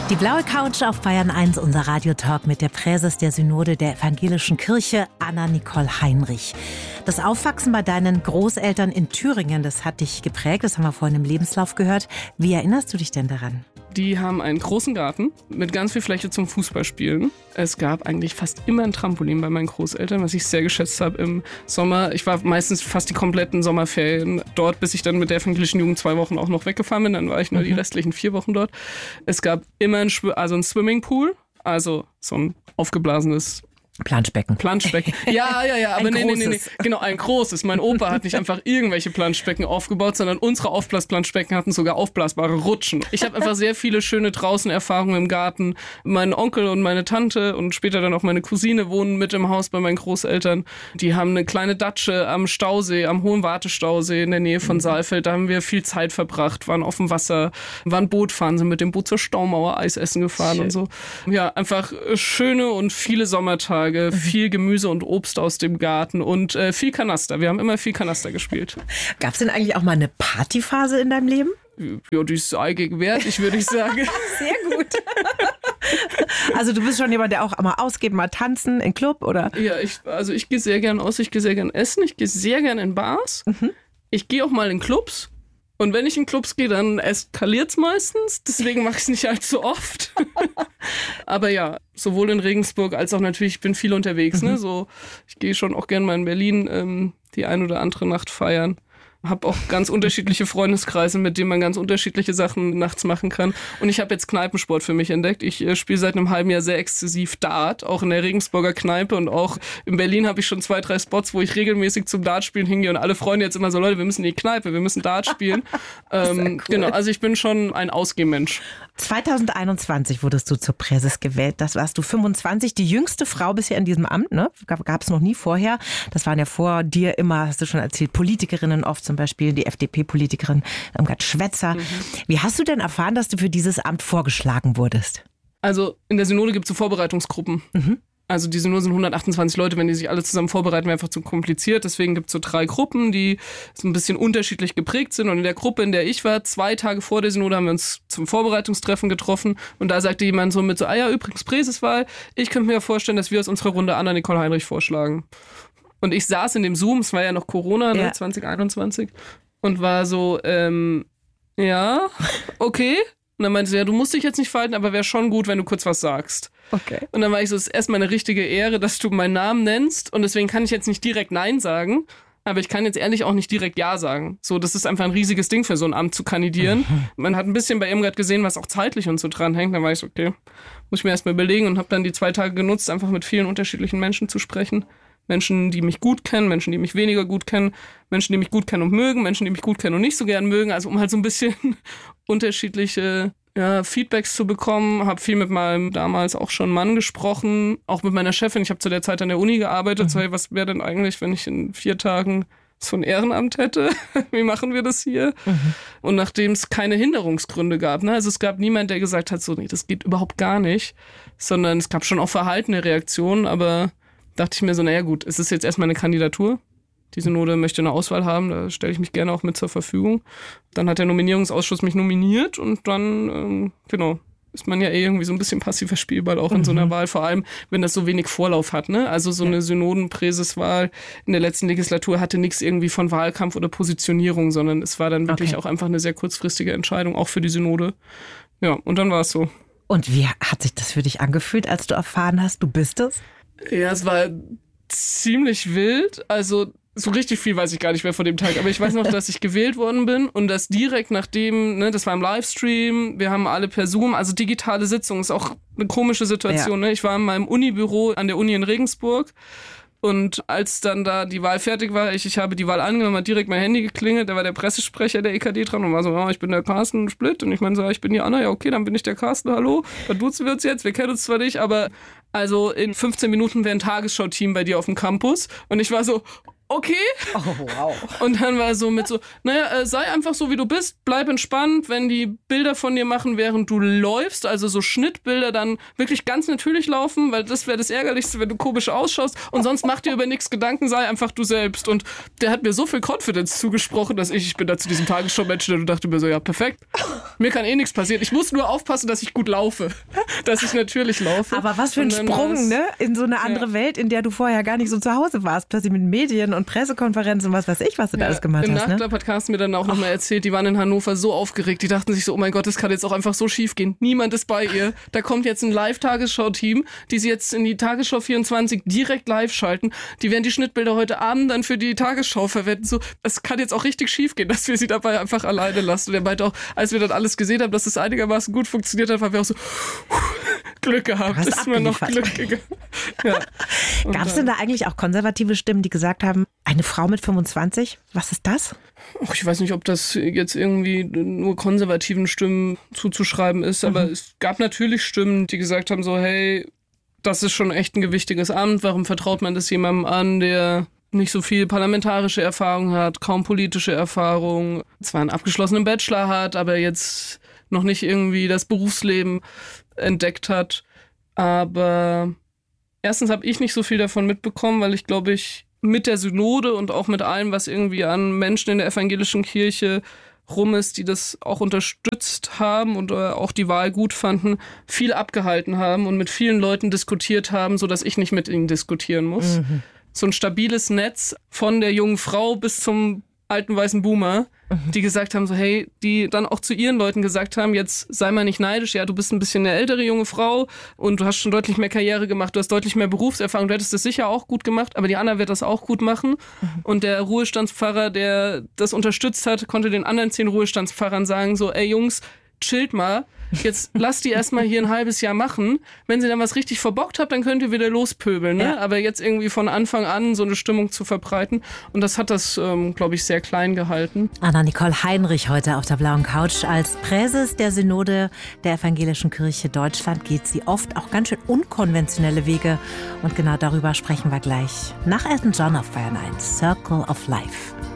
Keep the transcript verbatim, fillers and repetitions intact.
Die blaue Couch auf Bayern eins, unser Radiotalk mit der Präses der Synode der Evangelischen Kirche, Anna-Nicole Heinrich. Das Aufwachsen bei deinen Großeltern in Thüringen, das hat dich geprägt, das haben wir vorhin im Lebenslauf gehört. Wie erinnerst du dich denn daran? Die haben einen großen Garten mit ganz viel Fläche zum Fußballspielen. Es gab eigentlich fast immer ein Trampolin bei meinen Großeltern, was ich sehr geschätzt habe im Sommer. Ich war meistens fast die kompletten Sommerferien dort, bis ich dann mit der evangelischen Jugend zwei Wochen auch noch weggefahren bin. Dann war ich nur mhm. die restlichen vier Wochen dort. Es gab immer ein, Schw- also ein Swimmingpool, also so ein aufgeblasenes Planschbecken. Planschbecken. Ja, ja, ja, aber ein nee, nee, nee, nee. großes. Genau, ein großes. Mein Opa hat nicht einfach irgendwelche Planschbecken aufgebaut, sondern unsere Aufblasplanschbecken hatten sogar aufblasbare Rutschen. Ich habe einfach sehr viele schöne Draußenerfahrungen im Garten. Mein Onkel und meine Tante und später dann auch meine Cousine wohnen mit im Haus bei meinen Großeltern. Die haben eine kleine Datsche am Stausee, am Hohen Wartestausee in der Nähe von Saalfeld. Da haben wir viel Zeit verbracht, waren auf dem Wasser, waren Boot fahren, sind mit dem Boot zur Staumauer Eis essen gefahren Schön. und so. Ja, einfach schöne und viele Sommertage. Viel Gemüse und Obst aus dem Garten und äh, viel Kanaster. Wir haben immer viel Kanaster gespielt. Gab es denn eigentlich auch mal eine Partyphase in deinem Leben? Ja, die ist allgegenwärtig, würde ich sagen. Sehr gut. Also du bist schon jemand, der auch mal ausgeht, mal tanzen im Club, oder? Ja, ich, also ich gehe sehr gern aus, ich gehe sehr gern essen, ich gehe sehr gern in Bars. Mhm. Ich gehe auch mal in Clubs. Und wenn ich in Clubs gehe, dann eskaliert es meistens. Deswegen mache ich es nicht allzu oft. Aber ja, sowohl in Regensburg als auch natürlich, ich bin viel unterwegs. Ne? So, ich gehe schon auch gerne mal in Berlin ähm, die ein oder andere Nacht feiern. Habe auch ganz unterschiedliche Freundeskreise, mit denen man ganz unterschiedliche Sachen nachts machen kann. Und ich habe jetzt Kneipensport für mich entdeckt. Ich äh, spiele seit einem halben Jahr sehr exzessiv Dart, auch in der Regensburger Kneipe. Und auch in Berlin habe ich schon zwei, drei Spots, wo ich regelmäßig zum Dartspielen hingehe. Und alle Freunde jetzt immer so, Leute, wir müssen in die Kneipe, wir müssen Dart spielen. ähm, cool. Genau, also ich bin schon ein Ausgehmensch. zwanzig einundzwanzig wurdest du zur Präses gewählt. Das warst du fünfundzwanzig, die jüngste Frau bisher in diesem Amt. Ne? Gab es noch nie vorher. Das waren ja vor dir immer, hast du schon erzählt, Politikerinnen oft, zum Beispiel die F D P-Politikerin Irmgard Schwetzer. Mhm. Wie hast du denn erfahren, dass du für dieses Amt vorgeschlagen wurdest? Also in der Synode gibt es so Vorbereitungsgruppen. Mhm. Also die Synode sind hundertachtundzwanzig Leute, wenn die sich alle zusammen vorbereiten, wäre einfach zu kompliziert. Deswegen gibt es so drei Gruppen, die so ein bisschen unterschiedlich geprägt sind. Und in der Gruppe, in der ich war, zwei Tage vor der Synode haben wir uns zum Vorbereitungstreffen getroffen. Und da sagte jemand so mit so, ah ja, übrigens Präseswahl, ich könnte mir ja vorstellen, dass wir aus unserer Runde Anna-Nicole Heinrich vorschlagen. Und ich saß in dem Zoom, es war ja noch Corona, ne, ja. zwanzig einundzwanzig, und war so, ähm, ja, okay. Und dann meinte sie, ja, du musst dich jetzt nicht verhalten, aber wäre schon gut, wenn du kurz was sagst. Okay. Und dann war ich so, es ist erstmal eine richtige Ehre, dass du meinen Namen nennst. Und deswegen kann ich jetzt nicht direkt Nein sagen, aber ich kann jetzt ehrlich auch nicht direkt Ja sagen. So, das ist einfach ein riesiges Ding für so ein Amt zu kandidieren. Mhm. Man hat ein bisschen bei Irmgard gesehen, was auch zeitlich und so dran hängt. Dann war ich so, okay, muss ich mir erstmal überlegen und habe dann die zwei Tage genutzt, einfach mit vielen unterschiedlichen Menschen zu sprechen. Menschen, die mich gut kennen, Menschen, die mich weniger gut kennen, Menschen, die mich gut kennen und mögen, Menschen, die mich gut kennen und nicht so gern mögen. Also um halt so ein bisschen unterschiedliche ja, Feedbacks zu bekommen. Habe viel mit meinem damals auch schon Mann gesprochen, auch mit meiner Chefin. Ich habe zu der Zeit an der Uni gearbeitet. Mhm. So, hey, was wäre denn eigentlich, wenn ich in vier Tagen so ein Ehrenamt hätte? Wie machen wir das hier? Mhm. Und nachdem es keine Hinderungsgründe gab, ne? Also es gab niemand, der gesagt hat, so nee, das geht überhaupt gar nicht. Sondern es gab schon auch verhaltene Reaktionen, aber dachte ich mir so, naja gut, es ist jetzt erstmal eine Kandidatur. Die Synode möchte eine Auswahl haben, da stelle ich mich gerne auch mit zur Verfügung. Dann hat der Nominierungsausschuss mich nominiert und dann, ähm, genau, ist man ja eh irgendwie so ein bisschen passiver Spielball auch in mhm. so einer Wahl, vor allem, wenn das so wenig Vorlauf hat. Ne? Also so ja. eine Synodenpräseswahl in der letzten Legislatur hatte nichts irgendwie von Wahlkampf oder Positionierung, sondern es war dann wirklich okay. auch einfach eine sehr kurzfristige Entscheidung, auch für die Synode. Ja, und dann war es so. Und wie hat sich das für dich angefühlt, als du erfahren hast, du bist es? Ja, es war ziemlich wild. Also so richtig viel weiß ich gar nicht mehr von dem Tag. Aber ich weiß noch, dass ich gewählt worden bin und das direkt nachdem, ne, das war im Livestream, wir haben alle per Zoom, also digitale Sitzung, ist auch eine komische Situation. Ja. Ne? Ich war in meinem Unibüro an der Uni in Regensburg. Und als dann da die Wahl fertig war, ich, ich habe die Wahl angenommen, hat direkt mein Handy geklingelt, da war der Pressesprecher der E K D dran und war so, oh, ich bin der Carsten Splitt. Und ich meine so, ich bin die Anna, ja okay, dann bin ich der Carsten, hallo. Dann duzen wir uns jetzt, wir kennen uns zwar nicht, aber also in fünfzehn Minuten wäre ein Tagesschau-Team bei dir auf dem Campus. Und ich war so, okay. Oh, wow. Und dann war er so mit so, naja, äh, sei einfach so, wie du bist, bleib entspannt, wenn die Bilder von dir machen, während du läufst, also so Schnittbilder, dann wirklich ganz natürlich laufen, weil das wäre das Ärgerlichste, wenn du komisch ausschaust und sonst mach dir über nichts Gedanken, sei einfach du selbst. Und der hat mir so viel Confidence zugesprochen, dass ich, ich bin da zu diesem Tagesschau-Menschen und dachte mir so, ja, perfekt, mir kann eh nichts passieren. Ich muss nur aufpassen, dass ich gut laufe, dass ich natürlich laufe. Aber was für ein Sprung, ne? In so eine andere ja. Welt, in der du vorher gar nicht so zu Hause warst, plötzlich mit Medien und Pressekonferenzen und was weiß ich, was du ja, da alles gemacht im hast. Im Nachtclub ne? hat Carsten mir dann auch nochmal erzählt, die waren in Hannover so aufgeregt, die dachten sich so, oh mein Gott, das kann jetzt auch einfach so schief gehen. Niemand ist bei ihr. Da kommt jetzt ein Live-Tagesschau-Team, die sie jetzt in die Tagesschau vierundzwanzig direkt live schalten. Die werden die Schnittbilder heute Abend dann für die Tagesschau verwenden. So, es kann jetzt auch richtig schief gehen, dass wir sie dabei einfach alleine lassen. Und er meinte auch, als wir dann alles gesehen haben, dass es einigermaßen gut funktioniert hat, waren wir auch so, Glück gehabt, ist mir noch Glück gegangen. Ja. Gab es denn da eigentlich auch konservative Stimmen, die gesagt haben, eine Frau mit fünfundzwanzig, was ist das? Ich weiß nicht, ob das jetzt irgendwie nur konservativen Stimmen zuzuschreiben ist, aber mhm. es gab natürlich Stimmen, die gesagt haben so, hey, das ist schon echt ein gewichtiges Amt, warum vertraut man das jemandem an, der nicht so viel parlamentarische Erfahrung hat, kaum politische Erfahrung, zwar einen abgeschlossenen Bachelor hat, aber jetzt noch nicht irgendwie das Berufsleben entdeckt hat. Aber erstens habe ich nicht so viel davon mitbekommen, weil ich glaube, ich mit der Synode und auch mit allem, was irgendwie an Menschen in der evangelischen Kirche rum ist, die das auch unterstützt haben und auch die Wahl gut fanden, viel abgehalten haben und mit vielen Leuten diskutiert haben, sodass ich nicht mit ihnen diskutieren muss. Mhm. So ein stabiles Netz von der jungen Frau bis zum alten weißen Boomer, mhm. die gesagt haben, so hey, die dann auch zu ihren Leuten gesagt haben, jetzt sei mal nicht neidisch, ja, du bist ein bisschen eine ältere junge Frau und du hast schon deutlich mehr Karriere gemacht, du hast deutlich mehr Berufserfahrung, du hättest das sicher auch gut gemacht, aber die Anna wird das auch gut machen. Mhm. Und der Ruhestandspfarrer, der das unterstützt hat, konnte den anderen zehn Ruhestandspfarrern sagen, so ey Jungs, chillt mal, jetzt lasst die erstmal hier ein halbes Jahr machen. Wenn sie dann was richtig verbockt habt, dann könnt ihr wieder lospöbeln. Ne? Ja. Aber jetzt irgendwie von Anfang an so eine Stimmung zu verbreiten. Und das hat das, ähm, glaube ich, sehr klein gehalten. Anna-Nicole Heinrich heute auf der blauen Couch. Als Präses der Synode der Evangelischen Kirche Deutschland geht sie oft auch ganz schön unkonventionelle Wege. Und genau darüber sprechen wir gleich nach Elton John auf Bayern eins. Circle of Life.